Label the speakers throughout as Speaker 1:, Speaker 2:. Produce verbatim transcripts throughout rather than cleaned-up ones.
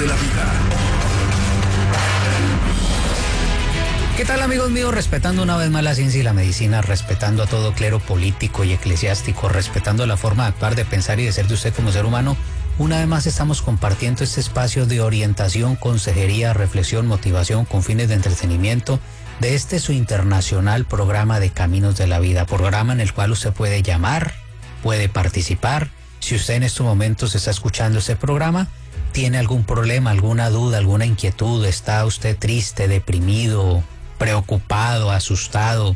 Speaker 1: de la Vida.
Speaker 2: ¿Qué tal, amigos míos? Respetando una vez más la ciencia y la medicina, respetando a todo clero político y eclesiástico, respetando la forma de actuar, de pensar y de ser de usted como ser humano, una vez más estamos compartiendo este espacio de orientación, consejería, reflexión, motivación con fines de entretenimiento de este su internacional programa de Caminos de la Vida, programa en el cual usted puede llamar, puede participar. Si usted en estos momentos está escuchando este programa, tiene algún problema, alguna duda, alguna inquietud, está usted triste, deprimido, preocupado, asustado,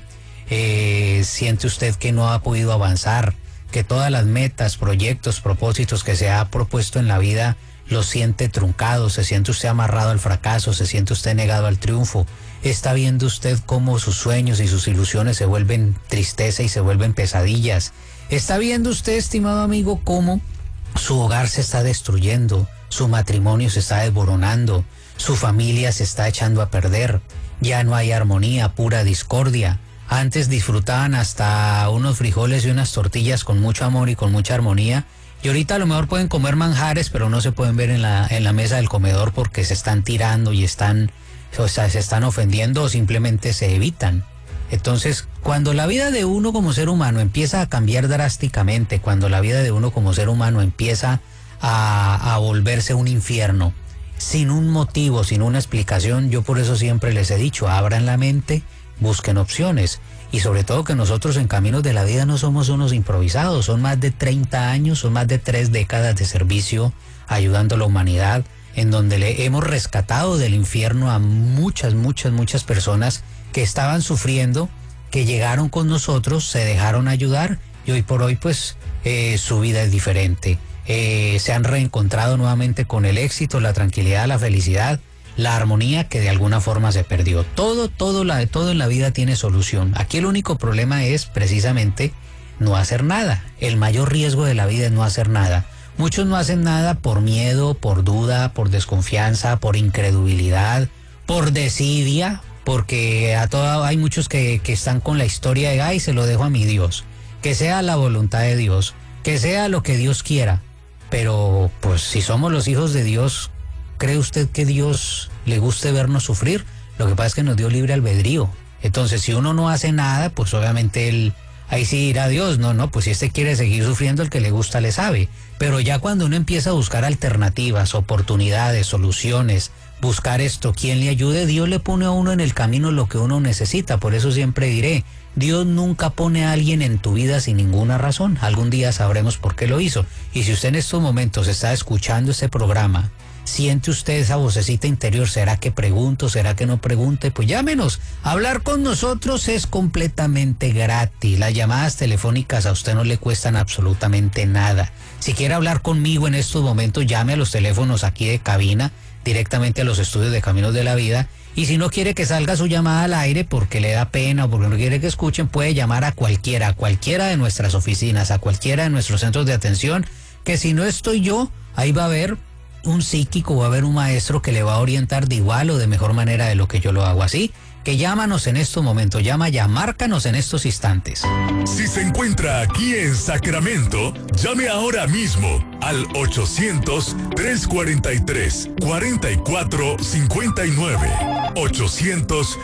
Speaker 2: eh, siente usted que no ha podido avanzar, que todas las metas, proyectos, propósitos que se ha propuesto en la vida los siente truncados, se siente usted amarrado al fracaso, se siente usted negado al triunfo, está viendo usted cómo sus sueños y sus ilusiones se vuelven tristeza y se vuelven pesadillas, está viendo usted, estimado amigo, cómo su hogar se está destruyendo, su matrimonio se está desboronando, su familia se está echando a perder. Ya no hay armonía, pura discordia. Antes disfrutaban hasta unos frijoles y unas tortillas con mucho amor y con mucha armonía. Y ahorita a lo mejor pueden comer manjares, pero no se pueden ver en la, en la mesa del comedor porque se están tirando y están, o sea, se están ofendiendo o simplemente se evitan. Entonces, cuando la vida de uno como ser humano empieza a cambiar drásticamente, cuando la vida de uno como ser humano empieza a, a volverse un infierno, sin un motivo, sin una explicación, yo por eso siempre les he dicho, abran la mente, busquen opciones y sobre todo que nosotros en Caminos de la Vida no somos unos improvisados, son más de treinta años, son más de tres décadas de servicio ayudando a la humanidad, en donde le hemos rescatado del infierno a muchas, muchas, muchas personas que estaban sufriendo, que llegaron con nosotros, se dejaron ayudar y hoy por hoy pues eh, su vida es diferente. Eh, se han reencontrado nuevamente con el éxito, la tranquilidad, la felicidad, la armonía que de alguna forma se perdió. Todo, todo, la, todo en la vida tiene solución. Aquí el único problema es precisamente no hacer nada. El mayor riesgo de la vida es no hacer nada. Muchos no hacen nada por miedo, por duda, por desconfianza, por incredulidad, por desidia, porque a todo, hay muchos que, que están con la historia de, ay, se lo dejo a mi Dios, que sea la voluntad de Dios, que sea lo que Dios quiera. Pero, pues, si somos los hijos de Dios, ¿cree usted que Dios le guste vernos sufrir? Lo que pasa es que nos dio libre albedrío. Entonces, si uno no hace nada, pues obviamente él, ahí sí dirá Dios, no, no, pues si este quiere seguir sufriendo, el que le gusta le sabe. Pero ya cuando uno empieza a buscar alternativas, oportunidades, soluciones, buscar esto, quien le ayude, Dios le pone a uno en el camino lo que uno necesita. Por eso siempre diré, Dios nunca pone a alguien en tu vida sin ninguna razón. Algún día sabremos por qué lo hizo. Y si usted en estos momentos está escuchando este programa, siente usted esa vocecita interior, ¿será que pregunto? ¿Será que no pregunte? Pues llámenos. Hablar con nosotros es completamente gratis. Las llamadas telefónicas a usted no le cuestan absolutamente nada. Si quiere hablar conmigo en estos momentos, llame a los teléfonos aquí de cabina, directamente a los estudios de Caminos de la Vida. Y si no quiere que salga su llamada al aire porque le da pena o porque no quiere que escuchen, puede llamar a cualquiera, a cualquiera de nuestras oficinas, a cualquiera de nuestros centros de atención, que si no estoy yo, ahí va a haber un psíquico, va a haber un maestro que le va a orientar de igual o de mejor manera de lo que yo lo hago. Así que llámanos en estos momentos, llama ya, márcanos en estos instantes.
Speaker 1: Si se encuentra aquí en Sacramento, llame ahora mismo al ochocientos, trescientos cuarenta y tres, cuarenta y cuatro cincuenta y nueve. ochocientos